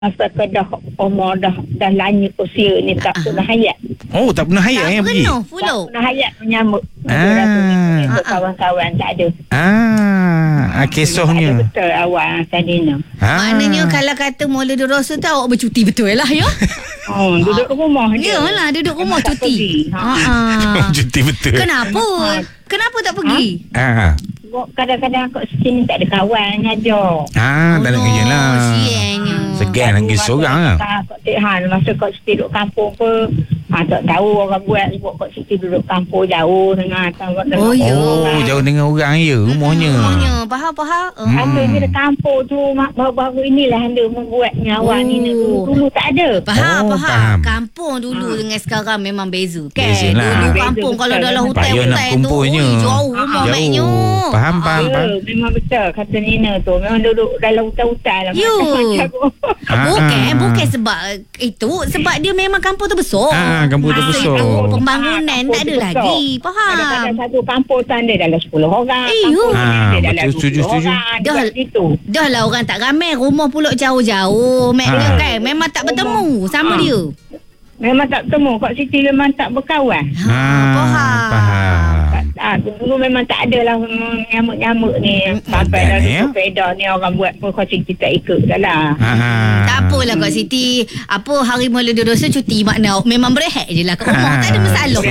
Masa ke dah umur dah lanjut usia ni tak pernah hayat. Oh, tak pernah hayat yang pergi. Tak pernah Tak pernah hayat menyambut. Kawan-kawan tak ada. Kisahnya. Ada betul awal tadi ni. Maknanya kalau kata mula dorosa tu awak bercuti betul lah ya. Duduk rumah je. Yalah, duduk rumah Tak cuti. pergi. Cuti betul. Kenapa? Kenapa tak pergi? Kadang-kadang kat sini tak ada kawan aja. Tak ada kerja lah. Siangnya. Segan lagi seorang lah. Masa kat sini duduk kampung ke, tak tahu orang buat sebab kat sini duduk kampung jauh dengan Oh, ya. Jauh dengan orang ya rumahnya. Faham. Anda ni dah kampung tu baru-baru inilah anda membuatnya awak ni dulu tak ada. Faham. Kampung dulu dengan sekarang memang beza kan. Beza lah. Dulu Beza, kampung kalau betul. dalam Payah nak hutan-hutan tu kumpulnya. jauh rumah maknya. Faham. Memang betul kata Nina tu. Memang duduk dalam hutan-hutan lah. You. Macam Bukan sebab itu. Sebab dia memang kampung tu besar. Kampung tu besar. Pembangunan tak ada lagi. Faham. Kadang-kadang satu kampung tu ada dalam 10 orang. Betul, setuju. Dah lah orang tak ramai. Rumah pula jauh-jauh. Maknanya kan memang tak bertemu sama dia. Memang tak bertemu. Kat Siti memang tak berkawan. Faham. Dulu memang tak ada lah nyamuk-nyamuk ni. Sampai dah sepeda ni orang buat pun Kak Siti tak ikut dah lah. Tak apalah Kak Siti. Apa hari mula dosa cuti makna memang berehat je lah kat rumah. Tak ada masalah.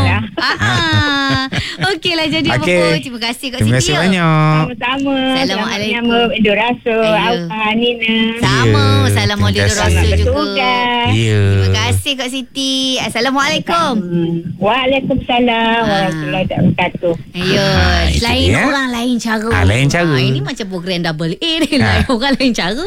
Okeylah jadi apa pun. Terima kasih Kak Siti. Terima kasih banyak. Sama-sama. Assalamualaikum. Idul Rasa. Awak Nina. Sama. Assalamualaikum Rasa juga. Terima kasih Kak Siti. Assalamualaikum. Waalaikumsalam warahmatullahi wabarakatuh. Lain orang lain cara. Lain cara. Ini macam program double A ni. Lain orang lain cara.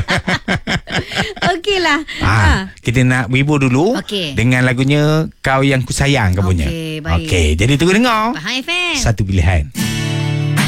Okeylah. Kita nak berhibur dulu dengan lagunya Kau Yang Ku Sayang kamu punya. Okey, baik. Okey, jadi tunggu dengar. Faham FM. Satu pilihan.